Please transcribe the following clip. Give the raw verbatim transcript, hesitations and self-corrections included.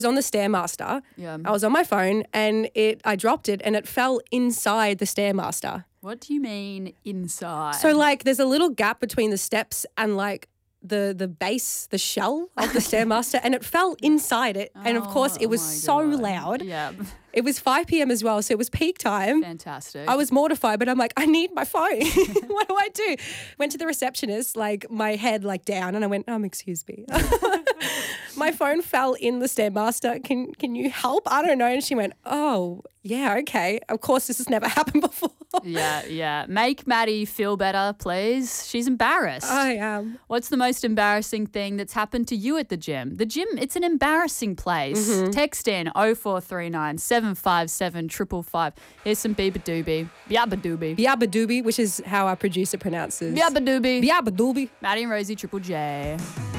was on the Stairmaster. Yeah. I was on my phone and it I dropped it and it fell inside the Stairmaster. What do you mean inside? So like there's a little gap between the steps and like the the base, the shell of the Stairmaster, and it fell inside it. And of course it was Oh my so God. loud. Yeah. It was five p.m. as well, so it was peak time. Fantastic. I was mortified, but I'm like, I need my phone. What do I do? Went to the receptionist, like my head like down, and I went, um, excuse me. My phone fell in the Stairmaster. Can can you help? I don't know. And she went, oh, yeah, okay. Of course, this has never happened before. Yeah, yeah. Make Maddie feel better, please. She's embarrassed. I am. What's the most embarrassing thing that's happened to you at the gym? The gym, it's an embarrassing place. Mm-hmm. Text in oh four three nine, seven five seven, five five five. Here's some Biba Doobie. Biaba Doobie. Biaba Doobie, which is how our producer pronounces. Biaba Doobie. Biaba Doobie. Maddie and Rosie Triple J.